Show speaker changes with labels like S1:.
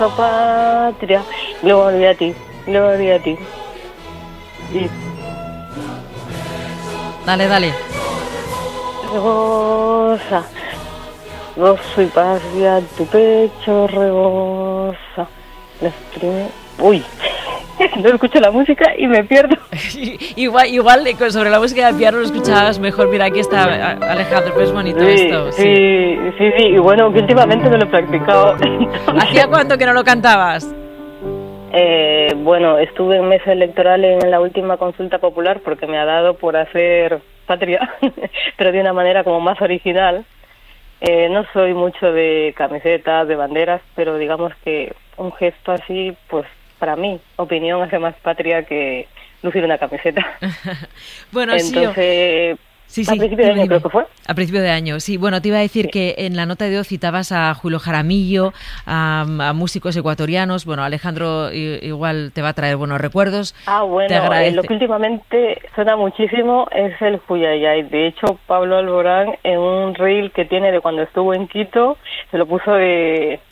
S1: patria, gloria a ti, gloria a ti. Y
S2: Dale.
S1: rebosa, gozo y patria, tu pecho rebosa. Uy, no escucho la música y me pierdo.
S2: igual sobre la música de piano lo escuchabas mejor. Mira, aquí está Alejandro, pues es bonito esto.
S1: Sí, y bueno, que últimamente me lo he practicado.
S2: ¿Hacía cuánto que no lo cantabas?
S1: Bueno, estuve en mesa electoral en la última consulta popular porque me ha dado por hacer patria, pero de una manera como más original. No soy mucho de camisetas, de banderas, pero digamos que un gesto así, pues para mí, opinión, hace más patria que lucir una camiseta.
S2: Bueno,
S1: entonces,
S2: sí,
S1: a principio de año creo que fue.
S2: A principio de año, sí. Bueno, te iba a decir que en la nota de hoy citabas a Julio Jaramillo, a músicos ecuatorianos. Bueno, Alejandro igual te va a traer buenos recuerdos.
S1: Bueno, lo que últimamente suena muchísimo es el Juyayay. De hecho, Pablo Alborán, en un reel que tiene de cuando estuvo en Quito, se lo puso de